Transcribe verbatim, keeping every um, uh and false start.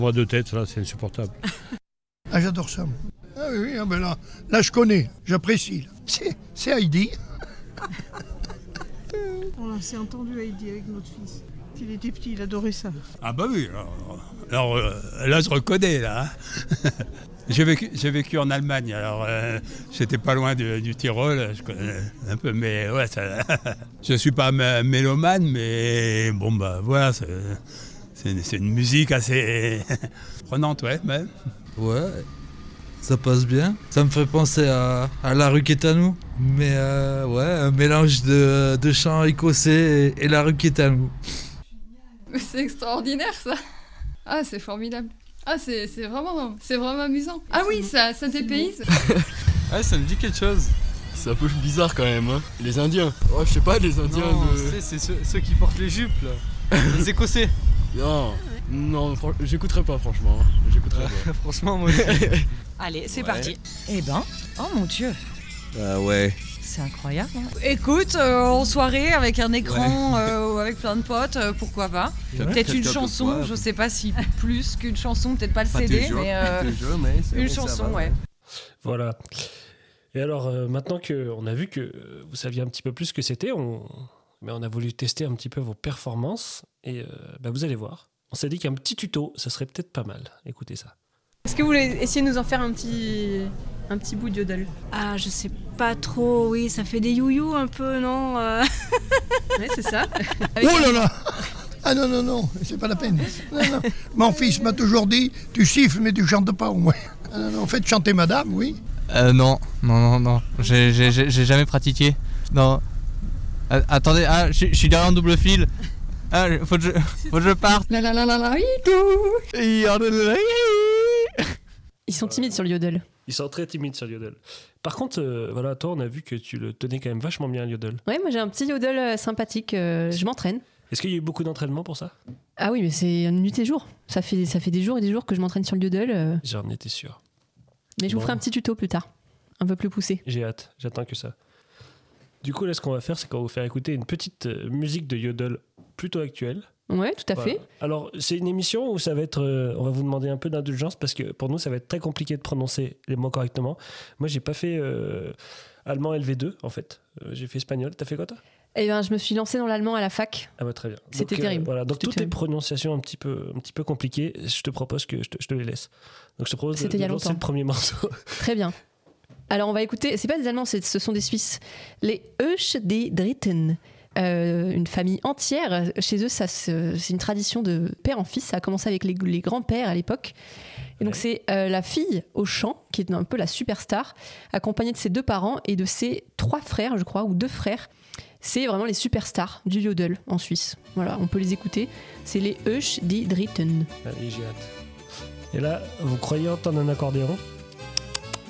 Voix de tête, là, c'est insupportable. Ah, j'adore ça. Ah oui, ah ben là, là, je connais, j'apprécie. C'est, c'est Heidi. On s'est entendu Heidi avec notre fils. Il était petit, il adorait ça. Ah bah oui, alors, alors euh, là je reconnais là. Hein. j'ai, vécu, j'ai vécu en Allemagne, alors euh, j'étais pas loin du, du Tyrol, je connais un peu, mais ouais, ça, je suis pas m- mélomane, mais bon bah voilà, c'est, c'est, c'est une musique assez prenante, ouais. Même. Ouais, ça passe bien. Ça me fait penser à, à la rue Quétanou, mais euh, ouais, un mélange de, de chant écossais et, et la rue Quétanou. C'est extraordinaire ça. Ah, c'est formidable. Ah, c'est, c'est, vraiment, c'est vraiment amusant. Ah oui, ça, ça dépayse. Ah, ça me dit quelque chose. C'est un peu bizarre quand même, hein. Les Indiens. Oh, je sais pas, les Indiens non, de... c'est, c'est ceux, ceux qui portent les jupes, là. Les Écossais. Non, non, fr- j'écouterai pas franchement. Hein. J'écouterai pas. Franchement, moi aussi. Allez, c'est Ouais. parti. Eh ben, oh mon Dieu. Ah ouais. C'est incroyable. Hein. Écoute, euh, en soirée avec un écran, Ouais. euh, avec plein de potes, euh, pourquoi pas. Ouais, Peut-être une quelqu'un chanson, peut pas. je sais pas si plus qu'une chanson, peut-être pas le Pas C D, toujours, mais, euh, toujours, mais c'est une bon, ça chanson, va, ouais. Voilà. Et alors, euh, maintenant qu'on a vu que vous saviez un petit peu plus ce que c'était, on, mais on a voulu tester un petit peu vos performances. Et euh, bah, vous allez voir. On s'est dit qu'un petit tuto, ça serait peut-être pas mal. Écoutez ça. Est-ce que vous voulez essayer de nous en faire un petit, un petit bout de yodel? Ah, je sais pas trop, oui, ça fait des you-you un peu, non euh... Ouais, c'est ça. Oh là là. Ah non, non, non, c'est pas la peine. Non, non. Mon fils m'a toujours dit, tu siffles mais tu chantes pas au moins. Ah non, non, faites chanter madame, oui. Euh, non, non, non, non, j'ai, j'ai, j'ai j'ai jamais pratiqué. Non. Euh, attendez, ah, je je suis derrière un double fil. Ah, faut que je, faut que je parte. La la la la la, Ils sont timides sur le yodel. Ils sont très timides sur le yodel. Par contre, euh, voilà, toi, on a vu que tu le tenais quand même vachement bien, le yodel. Ouais, moi j'ai un petit yodel euh, sympathique, euh, je m'entraîne. Est-ce qu'il y a eu beaucoup d'entraînement pour ça? Ah oui, mais c'est une nuit et jour. Ça fait, ça fait des jours et des jours que je m'entraîne sur le yodel. euh. J'en étais sûr. Mais je Bon. vous ferai un petit tuto plus tard, un peu plus poussé. J'ai hâte, j'attends que ça. Du coup, là, ce qu'on va faire, c'est qu'on va vous faire écouter une petite euh, musique de yodel plutôt actuelle. Ouais, tout à Voilà. fait. Alors, c'est une émission où ça va être... euh, on va vous demander un peu d'indulgence parce que pour nous, ça va être très compliqué de prononcer les mots correctement. Moi, j'ai pas fait euh, allemand L V deux, en fait. Euh, j'ai fait espagnol. T'as fait quoi, toi? Eh ben, je me suis lancée dans l'allemand à la fac. Ah bah très bien. C'était Donc, euh, terrible. voilà, donc C'était toutes les terrible. prononciations un petit peu, un petit peu compliquées, je te propose que je te, je te les laisse. Donc je te propose de, C'était il y a de lancer longtemps. le premier morceau. Très bien. Alors, on va écouter, c'est pas des Allemands, c'est- ce sont des Suisses. Les Eusch des Dritten. Euh, une famille entière. Chez eux, ça, se- c'est une tradition de père en fils. Ça a commencé avec les, les grands-pères à l'époque. Et donc, Ouais. c'est euh, la fille au chant, qui est un peu la superstar, accompagnée de ses deux parents et de ses trois frères, je crois, ou deux frères. C'est vraiment les superstars du yodel en Suisse. Voilà, on peut les écouter. C'est les Eusch die Dritten. Allez, j'ai hâte. Et là, vous croyez entendre un accordéon?